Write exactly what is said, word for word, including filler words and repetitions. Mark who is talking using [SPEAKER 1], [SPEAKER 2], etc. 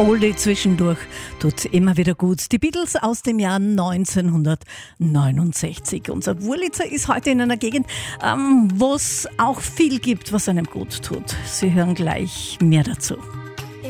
[SPEAKER 1] Oldie zwischendurch tut immer wieder gut. Die Beatles aus dem Jahr neunzehnhundertneunundsechzig. Unser Wurlitzer ist heute in einer Gegend, ähm, wo es auch viel gibt, was einem gut tut. Sie hören gleich mehr dazu.